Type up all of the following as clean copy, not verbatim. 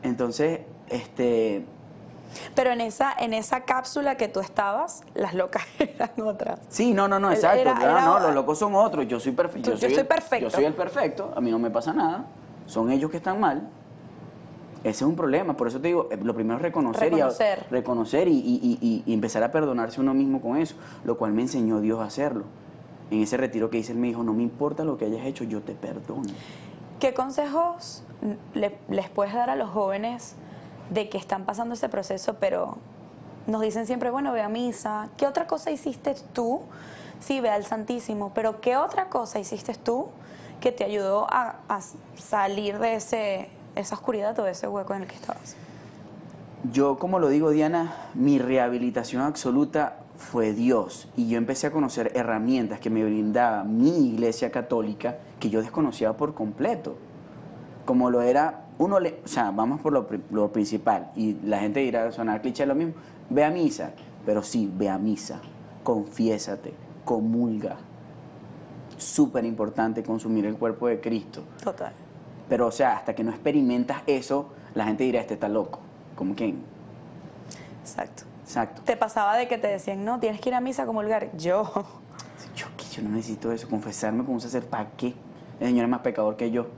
Entonces, Pero en esa cápsula que tú estabas, las locas eran otras. sí, no, exacto. No, los locos son otros. Yo soy perfecto. Yo soy perfecto. Yo soy el perfecto. A mí no me pasa nada. Son ellos que están mal. Ese es un problema. Por eso te digo, lo primero es reconocer y empezar a perdonarse uno mismo con eso. Lo cual me enseñó Dios a hacerlo. En ese retiro que hice, él me dijo, no me importa lo que hayas hecho, yo te perdono. ¿Qué consejos les puedes dar a los jóvenes de que están pasando ese proceso, pero nos dicen siempre, bueno, ve a misa? ¿Qué otra cosa hiciste tú? Sí, ve al Santísimo, pero ¿qué otra cosa hiciste tú que te ayudó a salir de esa oscuridad o de ese hueco en el que estabas? Yo, como lo digo, Diana, mi rehabilitación absoluta fue Dios. Y yo empecé a conocer herramientas que me brindaba mi iglesia católica que yo desconocía por completo. Como lo era, o sea, vamos por lo principal. Y la gente dirá, sonar cliché lo mismo, ve a misa. Pero sí, ve a misa, confiésate, comulga. Súper importante consumir el cuerpo de Cristo. Total. Pero, o sea, hasta que no experimentas eso, la gente dirá, este está loco. ¿Como quién? Exacto. Exacto. ¿Te pasaba de que te decían, no, tienes que ir a misa a comulgar? Yo no necesito eso, confesarme con un sacerdote, ¿para qué? El Señor es más pecador que yo.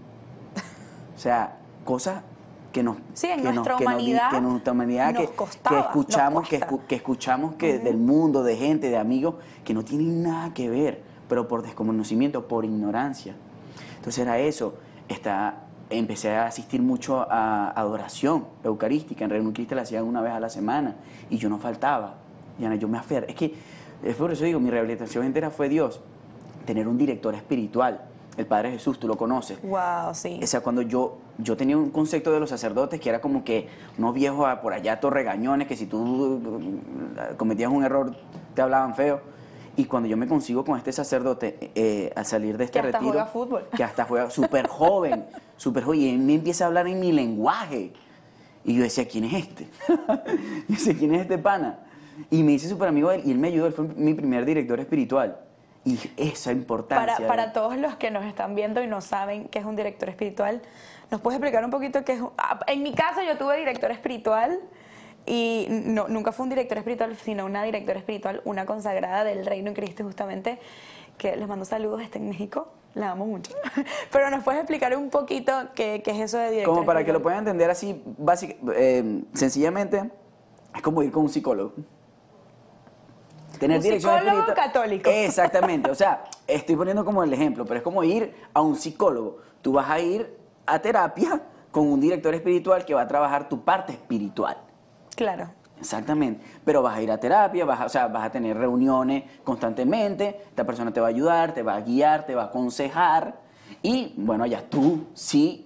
O sea, cosas que nos... Sí, en que nuestra humanidad nos costaba, que escuchamos que del mundo, de gente, de amigos, que no tienen nada que ver, pero por desconocimiento, por ignorancia. Entonces era eso. Empecé a asistir mucho a adoración eucarística. En Reino Cristo la hacían una vez a la semana y yo no faltaba. Diana, yo me aferré. Es por eso digo, mi rehabilitación entera fue Dios. Tener un director espiritual. El Padre Jesús, tú lo conoces. Wow, sí. O sea, cuando yo tenía un concepto de los sacerdotes que era como que unos viejos por allá, todos regañones, que si tú cometías un error te hablaban feo. Y cuando yo me consigo con este sacerdote al salir de este retiro, juega fútbol. que hasta juega súper joven, y él me empieza a hablar en mi lenguaje. Y yo decía, ¿quién es este? Yo decía, ¿quién es este pana? Y me hice súper amigo de él, y él me ayudó, él fue mi primer director espiritual. Y esa importancia. Para todos los que nos están viendo y no saben qué es un director espiritual, ¿nos puedes explicar un poquito qué es? En mi caso yo tuve director espiritual y nunca fue un director espiritual, sino una directora espiritual, una consagrada del Reino en Cristo justamente, que les mando saludos, está en México, la amo mucho. Pero ¿nos puedes explicar un poquito qué es eso de director espiritual? Como para que lo puedan entender así, sencillamente, es como ir con un psicólogo. Tener un psicólogo católico. Exactamente, o sea, estoy poniendo como el ejemplo, pero es como ir a un psicólogo. Tú vas a ir a terapia con un director espiritual que va a trabajar tu parte espiritual. Claro. Exactamente, pero vas a ir a terapia, vas a tener reuniones constantemente, esta persona te va a ayudar, te va a guiar, te va a aconsejar y bueno, ya tú sí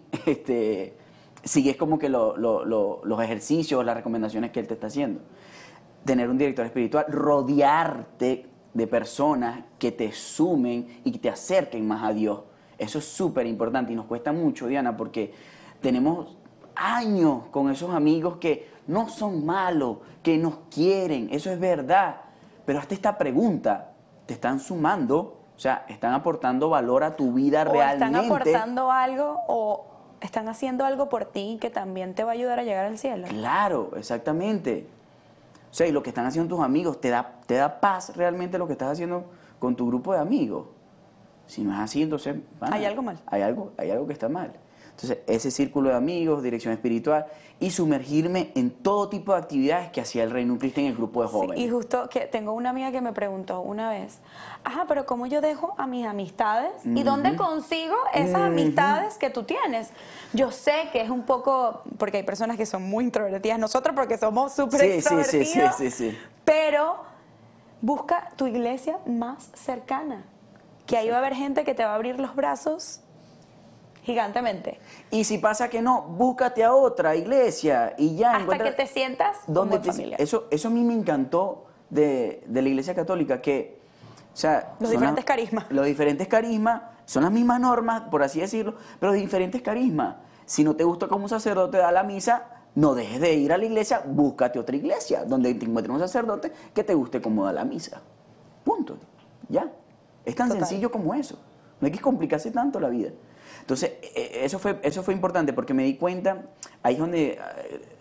sigues como que los ejercicios, las recomendaciones que él te está haciendo. Tener un director espiritual, rodearte de personas que te sumen y que te acerquen más a Dios. Eso es súper importante y nos cuesta mucho, Diana, porque tenemos años con esos amigos que no son malos, que nos quieren, eso es verdad. Pero hasta esta pregunta, ¿te están sumando? O sea, ¿están aportando valor a tu vida realmente? ¿Están aportando algo o están haciendo algo por ti que también te va a ayudar a llegar al cielo? Claro, exactamente. O sea, y lo que están haciendo tus amigos, ¿te da paz realmente lo que estás haciendo con tu grupo de amigos? Si no es así, entonces... hay algo mal. Hay algo que está mal. Entonces, ese círculo de amigos, dirección espiritual y sumergirme en todo tipo de actividades que hacía el Reino Cristo en el grupo de jóvenes. Sí, y justo que tengo una amiga que me preguntó una vez, pero ¿cómo yo dejo a mis amistades? ¿Y dónde consigo esas amistades que tú tienes? Yo sé que es un poco, porque hay personas que son muy introvertidas, nosotros porque somos súper extrovertidos, sí. Pero busca tu iglesia más cercana, que ahí va a haber gente que te va a abrir los brazos gigantemente. Y si pasa que no, búscate a otra iglesia y ya hasta que te sientas como familia. Eso a mí me encantó de la iglesia católica, que, o sea, los diferentes carismas. Los diferentes carismas son las mismas normas, por así decirlo, pero diferentes carismas. Si no te gusta cómo un sacerdote da la misa, no dejes de ir a la iglesia, búscate otra iglesia donde te encuentres un sacerdote que te guste cómo da la misa. Punto. Ya. Es tan sencillo como eso. No hay que complicarse tanto la vida. Entonces, eso fue importante porque me di cuenta, ahí es donde